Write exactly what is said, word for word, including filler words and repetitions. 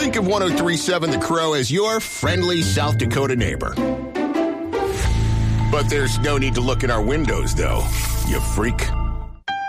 Think of one oh three point seven The Crow as your friendly South Dakota neighbor. But there's no need to look in our windows, though, you freak.